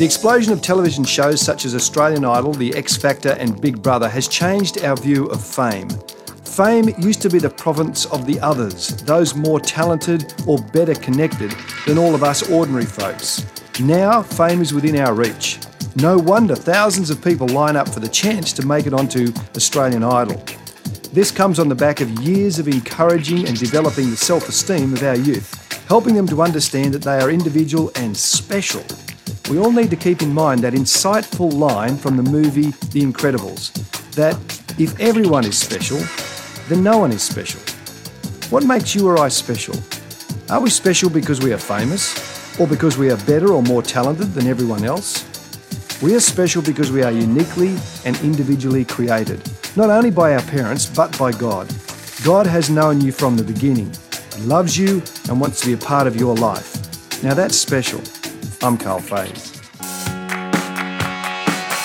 The explosion of television shows such as Australian Idol, The X Factor and Big Brother has changed our view of fame. Fame used to be the province of the others, those more talented or better connected than all of us ordinary folks. Now, fame is within our reach. No wonder thousands of people line up for the chance to make it onto Australian Idol. This comes on the back of years of encouraging and developing the self-esteem of our youth, helping them to understand that they are individual and special. We all need to keep in mind that insightful line from the movie The Incredibles, that if everyone is special, then no one is special. What makes you or I special? Are we special because we are famous, or because we are better or more talented than everyone else? We are special because we are uniquely and individually created, not only by our parents, but by God. God has known you from the beginning. He loves you and wants to be a part of your life. Now that's special. I'm Carl Faye.